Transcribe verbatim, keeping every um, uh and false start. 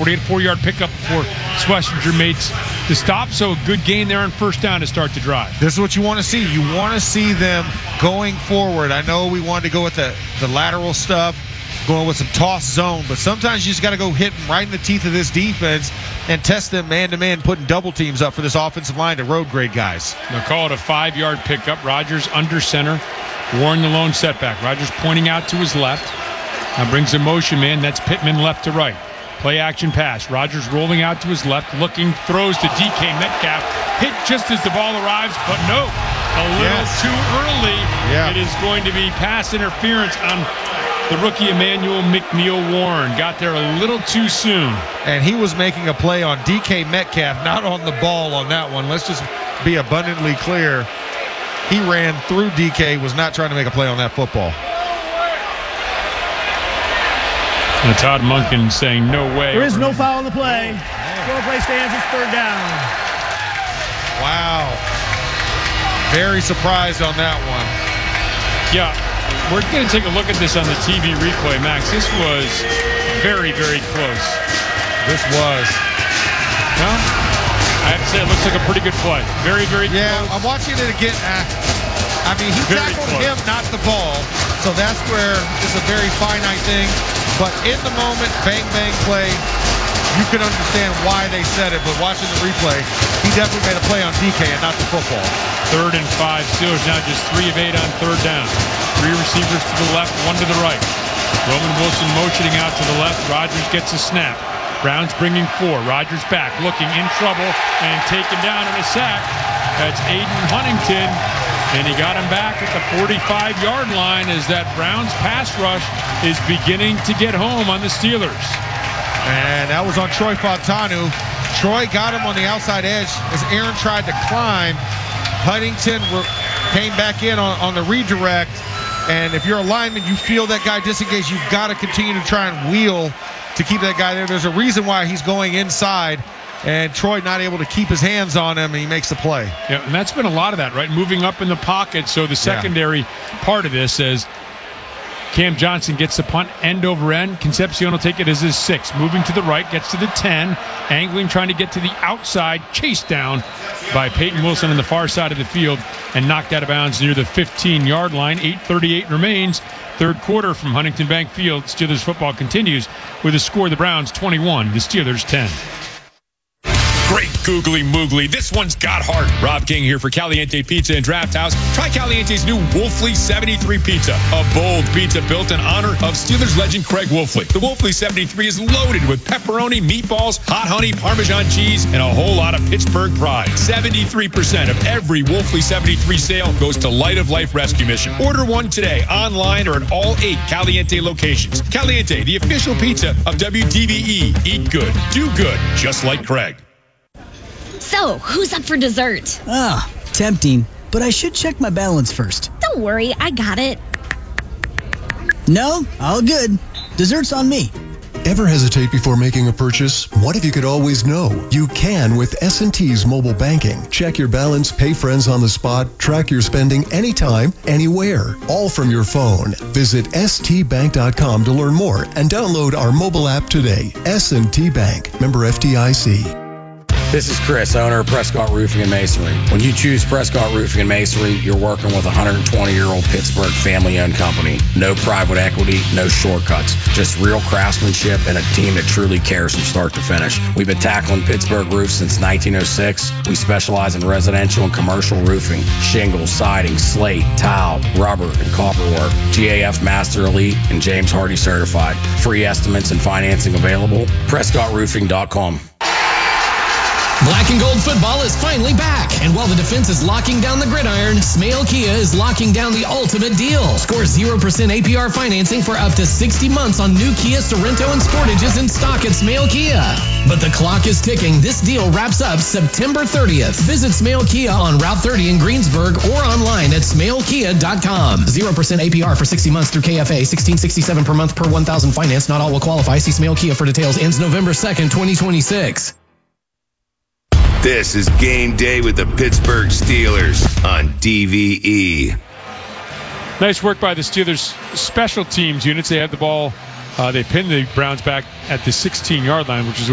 but he had a four-yard pickup before Schlesinger made the stop. So a good gain there on first down to start the drive. This is what you want to see. You want to see them going forward. I know we wanted to go with the, the lateral stuff, going with some toss zone, but sometimes you just got to go hit them right in the teeth of this defense and test them man-to-man, putting double teams up for this offensive line to road grade guys. They'll call it a five-yard pickup. Rodgers under center. Warren the lone setback. Rodgers pointing out to his left. Now brings a motion man. That's Pittman left to right. Play action pass. Rodgers rolling out to his left, looking, throws to D K Metcalf. Hit just as the ball arrives, but no, a little yes. too early. Yeah. It is going to be pass interference on the rookie Emmanuel McNeil Warren. Got there a little too soon. And he was making a play on D K Metcalf, not on the ball on that one. Let's just be abundantly clear. He ran through D K, was not trying to make a play on that football. And Todd Monken saying no way. There is no foul on the play. Score play stands. It's third down. Wow. Very surprised on that one. Yeah, we're going to take a look at this on the T V replay, Max. This was very, very close. This was. Well, I have to say it looks like a pretty good play. Very, very yeah, close. Yeah, I'm watching it again. Uh, I mean, he very tackled close. him, not the ball. So that's where it's a very finite thing. But in the moment, bang, bang play, you can understand why they said it. But watching the replay, he definitely made a play on D K and not the football. Third and five. Steelers now just three of eight on third down. Three receivers to the left, one to the right. Roman Wilson motioning out to the left. Rodgers gets a snap. Browns bringing four. Rodgers back, looking in trouble and taken down on a sack. That's Aiden Huntington, and he got him back at the forty-five-yard line as that Browns pass rush is beginning to get home on the Steelers. And that was on Troy Fontanu. Troy got him on the outside edge as Aaron tried to climb. Huntington re- came back in on, on the redirect. And if you're a lineman, you feel that guy disengage, you've got to continue to try and wheel to keep that guy there. There's a reason why he's going inside. And Troy not able to keep his hands on him, and he makes the play. Yeah, and that's been a lot of that, right? Moving up in the pocket. So the secondary yeah. part of this is Cam Johnson gets the punt end over end. Concepcion will take it as his six. Moving to the right, gets to the ten. Angling, trying to get to the outside. Chased down by Peyton Wilson on the far side of the field and knocked out of bounds near the fifteen-yard line. eight thirty-eight remains. Third quarter from Huntington Bank Field. Steelers football continues with a score: the Browns twenty-one, the Steelers ten. Great googly moogly. This one's got heart. Rob King here for Caliente Pizza and Draft House. Try Caliente's new Wolfley seventy-three Pizza, a bold pizza built in honor of Steelers legend Craig Wolfley. The Wolfley seventy-three is loaded with pepperoni, meatballs, hot honey, Parmesan cheese, and a whole lot of Pittsburgh pride. seventy-three percent of every Wolfley seventy-three sale goes to Light of Life Rescue Mission. Order one today, online or at all eight Caliente locations. Caliente, the official pizza of W D B E. Eat good, do good, just like Craig. So, who's up for dessert? Ah, tempting, but I should check my balance first. Don't worry, I got it. No, all good. Dessert's on me. Ever hesitate before making a purchase? What if you could always know? You can with S and T's mobile banking. Check your balance, pay friends on the spot, track your spending anytime, anywhere, all from your phone. Visit S T bank dot com to learn more and download our mobile app today. S and T Bank, member F D I C. This is Chris, owner of Prescott Roofing and Masonry. When you choose Prescott Roofing and Masonry, you're working with a one hundred twenty-year-old Pittsburgh family-owned company. No private equity, no shortcuts. Just real craftsmanship and a team that truly cares from start to finish. We've been tackling Pittsburgh roofs since nineteen oh six. We specialize in residential and commercial roofing, shingles, siding, slate, tile, rubber, and copper work. G A F Master Elite and James Hardy certified. Free estimates and financing available. Prescott Roofing dot com. Black and gold football is finally back. And while the defense is locking down the gridiron, Smale Kia is locking down the ultimate deal. Score zero percent A P R financing for up to sixty months on new Kia Sorento and Sportages in stock at Smale Kia. But the clock is ticking. This deal wraps up September thirtieth. Visit Smale Kia on Route thirty in Greensburg or online at smale kia dot com. zero percent A P R for sixty months through K F A. sixteen sixty-seven per month per one thousand finance. Not all will qualify. See Smale Kia for details. Ends November second, twenty twenty-six. This is Game Day with the Pittsburgh Steelers on D V E. Nice work by the Steelers special teams units. They have the ball. Uh, they pinned the Browns back at the sixteen-yard line, which is